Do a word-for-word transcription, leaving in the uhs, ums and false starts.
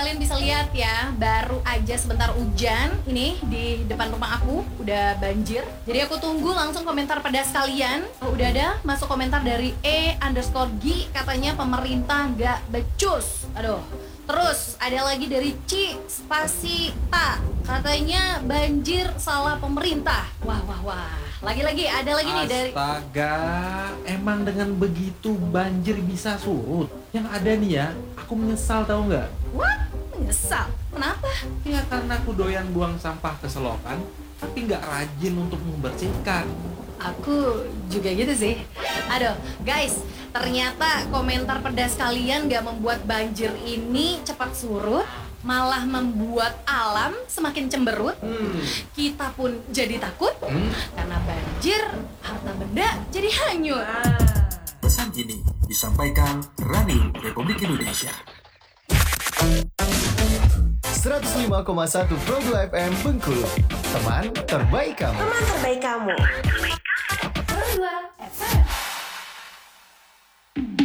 kalian bisa lihat ya, baru aja sebentar hujan. Ini di depan rumah aku udah banjir. Jadi aku tunggu langsung komentar pedas kalian. Oh, udah ada masuk komentar dari E underscore G, katanya pemerintah gak becus. Aduh. Terus ada lagi dari Ci spasi Ta, katanya banjir salah pemerintah. Wah wah wah. Lagi-lagi ada lagi nih dari Astaga, emang dengan begitu banjir bisa surut? Yang ada nih ya, aku menyesal tahu nggak? What? Menyesal? Kenapa? Ya karena aku doyan buang sampah ke selokan, tapi nggak rajin untuk membersihkan. Aku juga gitu sih. Aduh, guys, ternyata komentar pedas kalian gak membuat banjir ini cepat surut, malah membuat alam semakin cemberut. Hmm. Kita pun jadi takut, Hmm? karena banjir, harta benda jadi hanyut. Pesan ini disampaikan Radio Republik Indonesia. seratus lima koma satu Proglo F M Bengkulu. Teman terbaik kamu. Teman terbaik kamu. Dua F M.